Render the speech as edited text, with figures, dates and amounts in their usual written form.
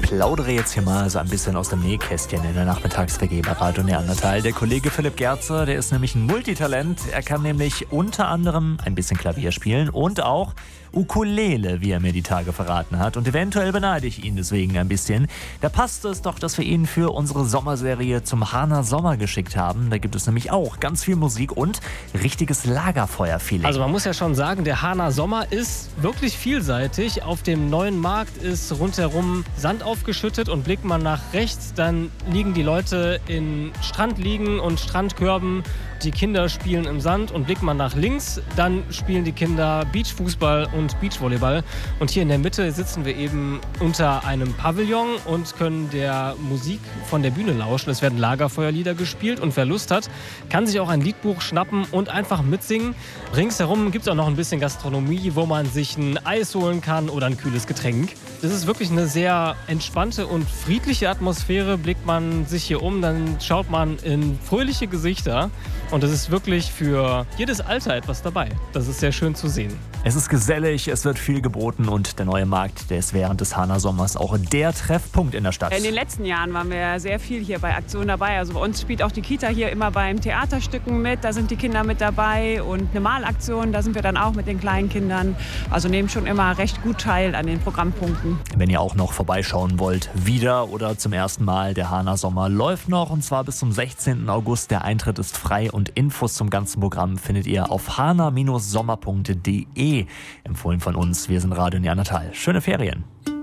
plaudere jetzt hier mal so ein bisschen aus dem Nähkästchen in der Nachmittags-WG bei Radio Neandertal. Der Kollege Philipp Gerze, der ist nämlich ein Multitalent. Er kann nämlich unter anderem ein bisschen Klavier spielen und auch Ukulele, wie er mir die Tage verraten hat. Und eventuell beneide ich ihn deswegen ein bisschen. Da passt es doch, dass wir ihn für unsere Sommerserie zum Haaner Sommer geschickt haben. Da gibt es nämlich auch ganz viel Musik und richtiges Lagerfeuer-Feeling. Also man muss ja schon sagen, der Haaner Sommer ist wirklich vielseitig. Auf dem neuen Markt ist rundherum Sand aufgeschüttet und blickt man nach rechts, dann liegen die Leute in Strandliegen und Strandkörben. Die Kinder spielen im Sand und blickt man nach links, dann spielen die Kinder Beachfußball und Beachvolleyball. Und hier in der Mitte sitzen wir eben unter einem Pavillon und können der Musik von der Bühne lauschen. Es werden Lagerfeuerlieder gespielt und wer Lust hat, kann sich auch ein Liedbuch schnappen und einfach mitsingen. Ringsherum gibt es auch noch ein bisschen Gastronomie, wo man sich ein Eis holen kann oder ein kühles Getränk. Das ist wirklich eine sehr entspannte und friedliche Atmosphäre. Blickt man sich hier um, dann schaut man in fröhliche Gesichter. Und es ist wirklich für jedes Alter etwas dabei. Das ist sehr schön zu sehen. Es ist gesellig, es wird viel geboten und der neue Markt, der ist während des Haaner Sommers auch der Treffpunkt in der Stadt. In den letzten Jahren waren wir sehr viel hier bei Aktionen dabei. Also bei uns spielt auch die Kita hier immer beim Theaterstücken mit. Da sind die Kinder mit dabei und eine Malaktion, da sind wir dann auch mit den kleinen Kindern. Also nehmen schon immer recht gut teil an den Programmpunkten. Wenn ihr auch noch vorbeischauen wollt, wieder oder zum ersten Mal, der Haaner Sommer läuft noch und zwar bis zum 16. August. Der Eintritt ist frei und Infos zum ganzen Programm findet ihr auf haaner-sommer.de. Empfohlen von uns, wir sind Radio Neandertal. Schöne Ferien.